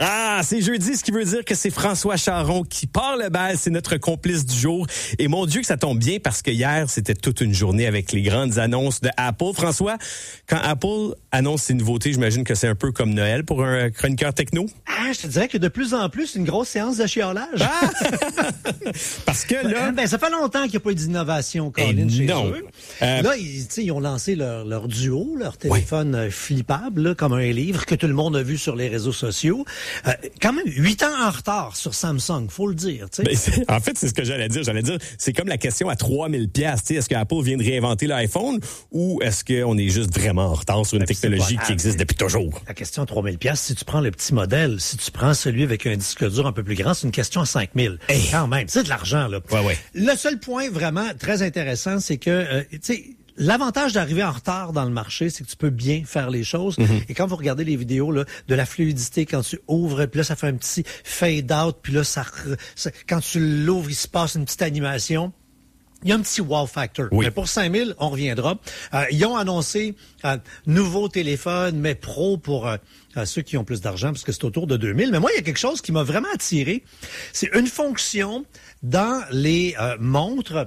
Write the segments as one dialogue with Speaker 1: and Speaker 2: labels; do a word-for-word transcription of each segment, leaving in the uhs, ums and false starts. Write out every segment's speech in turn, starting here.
Speaker 1: Ah, c'est jeudi, ce qui veut dire que c'est François Charon qui part le bal. C'est notre complice du jour. Et mon Dieu que ça tombe bien parce que hier, c'était toute une journée avec les grandes annonces de Apple. François, quand Apple annonce ses nouveautés, j'imagine que c'est un peu comme Noël pour un chroniqueur techno.
Speaker 2: Ah, je te dirais que de plus en plus, c'est une grosse séance de chiolage.
Speaker 1: Ah! Parce que là...
Speaker 2: Ben, ça fait longtemps qu'il n'y a pas eu d'innovation, Colin, chez
Speaker 1: non.
Speaker 2: eux.
Speaker 1: Euh...
Speaker 2: Là, ils, ils ont lancé leur, leur duo, leur téléphone ouais. flippable, là, comme un livre que tout le monde a vu sur les réseaux sociaux. Euh, quand même, huit ans en retard sur Samsung, faut le dire.
Speaker 1: Ben, en fait, c'est ce que j'allais dire. J'allais dire, c'est comme la question à trois mille dollars. Est-ce que Apple vient de réinventer l'iPhone ou est-ce qu'on est juste vraiment en retard sur une ben, technologie qui existe depuis toujours?
Speaker 2: La question à trois mille dollars, si tu prends le petit modèle, si tu prends celui avec un disque dur un peu plus grand, c'est une question à cinq mille. Hey. Quand même, c'est de l'argent, là.
Speaker 1: Ouais, ouais.
Speaker 2: Le seul point vraiment très intéressant, c'est que, euh, tu sais, l'avantage d'arriver en retard dans le marché, c'est que tu peux bien faire les choses. Mm-hmm. Et quand vous regardez les vidéos là, de la fluidité, quand tu ouvres, puis là, ça fait un petit fade-out, puis là, ça, ça, quand tu l'ouvres, il se passe une petite animation. Il y a un petit wow factor.
Speaker 1: Oui.
Speaker 2: Mais pour cinq mille, on reviendra. Euh, ils ont annoncé un euh, nouveau téléphone, mais pro pour euh, ceux qui ont plus d'argent, parce que c'est autour de deux mille. Mais moi, il y a quelque chose qui m'a vraiment attiré. C'est une fonction dans les euh, montres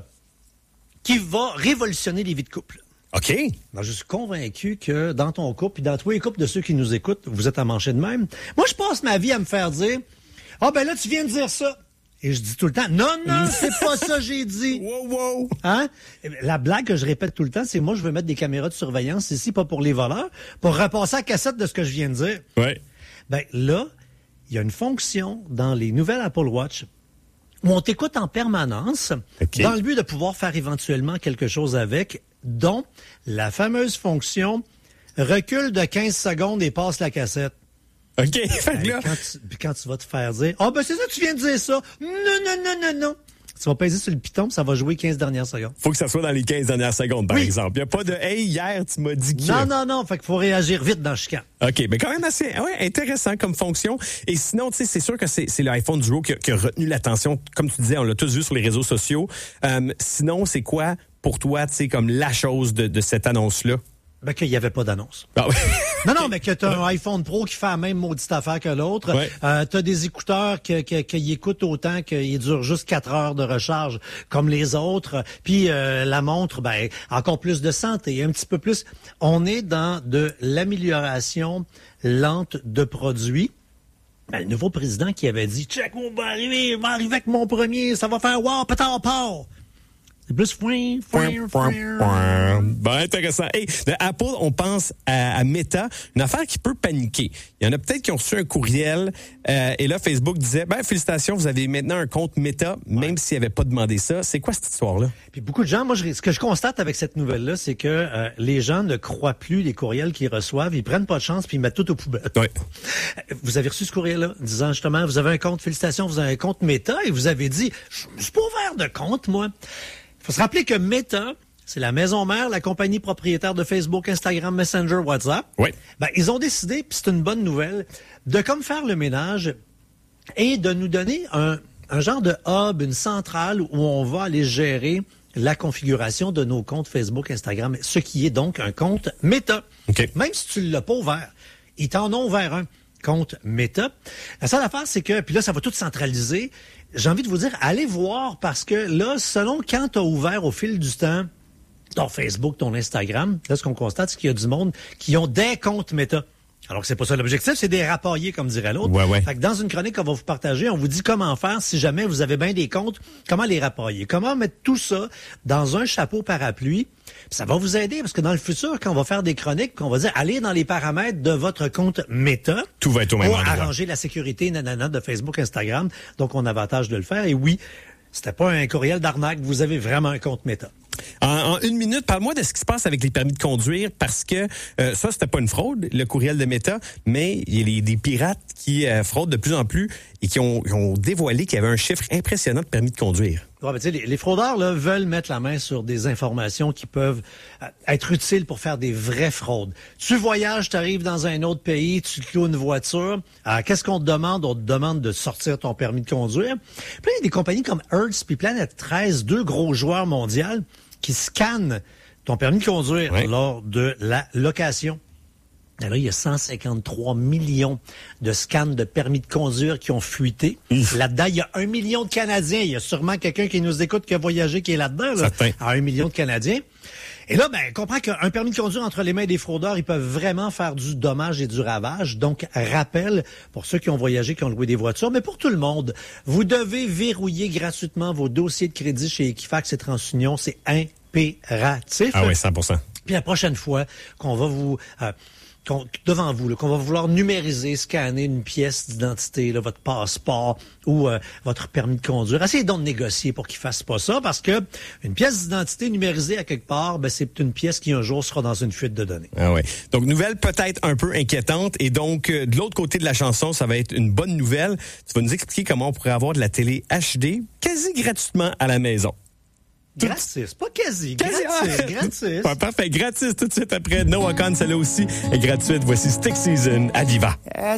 Speaker 2: qui va révolutionner les vies de couple.
Speaker 1: OK.
Speaker 2: Alors, je suis convaincu que dans ton couple, puis dans tous les couples de ceux qui nous écoutent, vous êtes à manger de même. Moi, je passe ma vie à me faire dire « Ah, ben là, tu viens de dire ça. » Et je dis tout le temps « Non, non, c'est pas ça que j'ai dit. »
Speaker 1: Wow, wow.
Speaker 2: Hein? La blague que je répète tout le temps, c'est moi, je veux mettre des caméras de surveillance ici, pas pour les voleurs, pour repasser à la cassette de ce que je viens de dire.
Speaker 1: Ouais.
Speaker 2: Ben là, il y a une fonction dans les nouvelles Apple Watch où on t'écoute en permanence, okay, dans le but de pouvoir faire éventuellement quelque chose avec, dont la fameuse fonction recule de quinze secondes et passe la cassette.
Speaker 1: OK.
Speaker 2: Ben,
Speaker 1: là...
Speaker 2: quand, tu, puis quand tu vas te faire dire « Ah, oh, ben c'est ça, tu viens de dire ça. Non, non, non, non, non. » Tu vas peser sur le piton, ça va jouer quinze dernières secondes.
Speaker 1: Faut que ça soit dans les quinze dernières secondes, par oui. exemple. Il n'y a pas de « Hey, hier, tu m'as dit que... »
Speaker 2: Non, non, non. Fait qu'il faut réagir vite dans le chicane.
Speaker 1: OK, mais quand même assez ouais, intéressant comme fonction. Et sinon, tu sais, c'est sûr que c'est, c'est l'iPhone Duo qui a, qui a retenu l'attention. Comme tu disais, on l'a tous vu sur les réseaux sociaux. Euh, sinon, c'est quoi pour toi, tu sais, comme la chose de, de cette annonce-là?
Speaker 2: Ben, qu'il n'y avait pas d'annonce.
Speaker 1: Ah oui.
Speaker 2: Non, non, mais que tu as un iPhone Pro qui fait la même maudite affaire que l'autre.
Speaker 1: Ouais.
Speaker 2: Euh, tu as des écouteurs qui que, que, que écoutent autant qu'ils durent juste quatre heures de recharge comme les autres. Puis euh, la montre, ben encore plus de santé, un petit peu plus. On est dans de l'amélioration lente de produits. Ben, le nouveau président qui avait dit « Check, on va arriver, on va arriver avec mon premier, ça va faire wow, pétard, part! » C'est plus foin, foin, foin.
Speaker 1: Ben, intéressant. Hey, de Apple, on pense à, à Meta, une affaire qui peut paniquer. Il y en a peut-être qui ont reçu un courriel euh, et là, Facebook disait, ben, félicitations, vous avez maintenant un compte Meta, même ouais. s'ils n'avaient pas demandé ça. C'est quoi cette histoire-là?
Speaker 2: Puis beaucoup de gens, moi, je, ce que je constate avec cette nouvelle-là, c'est que euh, les gens ne croient plus les courriels qu'ils reçoivent, ils prennent pas de chance puis ils mettent tout aux poubelles.
Speaker 1: Ouais.
Speaker 2: Vous avez reçu ce courriel-là, disant justement, vous avez un compte, félicitations, vous avez un compte Meta et vous avez dit, je suis pas ouvert de compte, moi. Il faut se rappeler que Meta, c'est la maison mère, la compagnie propriétaire de Facebook, Instagram, Messenger, WhatsApp.
Speaker 1: Oui.
Speaker 2: Ben, ils ont décidé, puis c'est une bonne nouvelle, de comme faire le ménage et de nous donner un, un genre de hub, une centrale où on va aller gérer la configuration de nos comptes Facebook, Instagram, ce qui est donc un compte Meta.
Speaker 1: Okay.
Speaker 2: Même si tu ne l'as pas ouvert, ils t'en ont ouvert un compte Meta. La seule affaire, c'est que, puis là, ça va tout centraliser. J'ai envie de vous dire, allez voir, parce que là, selon quand tu as ouvert au fil du temps ton Facebook, ton Instagram, là, ce qu'on constate, c'est qu'il y a du monde qui ont des comptes Meta. Alors que c'est pas ça l'objectif, c'est des rapailler, comme dirait l'autre.
Speaker 1: Ouais, ouais.
Speaker 2: Fait que dans une chronique qu'on va vous partager, on vous dit comment faire si jamais vous avez bien des comptes, comment les rapailler, comment mettre tout ça dans un chapeau parapluie. Puis ça va vous aider, parce que dans le futur, quand on va faire des chroniques, qu'on va dire, allez dans les paramètres de votre compte Meta.
Speaker 1: Tout va être au même
Speaker 2: pour
Speaker 1: endroit.
Speaker 2: Arranger la sécurité, nanana, de Facebook, Instagram. Donc, on a avantage de le faire. Et oui, c'était pas un courriel d'arnaque, vous avez vraiment un compte Meta.
Speaker 1: En, en une minute, parle-moi de ce qui se passe avec les permis de conduire, parce que euh, ça, c'était pas une fraude, le courriel de Meta, mais il y a les, des pirates qui euh, fraudent de plus en plus et qui ont, qui ont dévoilé qu'il y avait un chiffre impressionnant de permis de conduire.
Speaker 2: Ouais, ben, tu sais, les, les fraudeurs là, veulent mettre la main sur des informations qui peuvent euh, être utiles pour faire des vraies fraudes. Tu voyages, tu arrives dans un autre pays, tu te loues une voiture. Euh, qu'est-ce qu'on te demande? On te demande de sortir ton permis de conduire. Puis il y a des compagnies comme Hertz puis Planète treize, deux gros joueurs mondiaux, qui scannent ton permis de conduire oui. lors de la location. Alors, il y a cent cinquante-trois millions de scans de permis de conduire qui ont fuité. Mmh. Là-dedans, il y a un million de Canadiens. Il y a sûrement quelqu'un qui nous écoute, qui a voyagé, qui est là-dedans, là, à un million de Canadiens. Et là, ben, on comprend qu'un permis de conduire entre les mains des fraudeurs, ils peuvent vraiment faire du dommage et du ravage. Donc, rappel, pour ceux qui ont voyagé, qui ont loué des voitures, mais pour tout le monde, vous devez verrouiller gratuitement vos dossiers de crédit chez Equifax et TransUnion. C'est impératif.
Speaker 1: Ah oui, cent pour cent.
Speaker 2: Puis la prochaine fois qu'on va vous... Euh, qu'on, devant vous, là, qu'on va vouloir numériser, scanner une pièce d'identité, là, votre passeport ou euh, votre permis de conduire, essayez donc de négocier pour qu'ils fassent pas ça, parce que une pièce d'identité numérisée à quelque part, ben, c'est une pièce qui un jour sera dans une fuite de données.
Speaker 1: Ah ouais. Donc, nouvelle peut-être un peu inquiétante. Et donc, euh, de l'autre côté de la chanson, ça va être une bonne nouvelle. Tu vas nous expliquer comment on pourrait avoir de la télé H D quasi gratuitement à la maison.
Speaker 2: Gratis, pas quasi,
Speaker 1: quasi
Speaker 2: gratis, ah. gratis.
Speaker 1: Pas parfait, gratis tout de suite après. Noah Khan, celle-là aussi est gratuite. Voici Stick Season à Diva.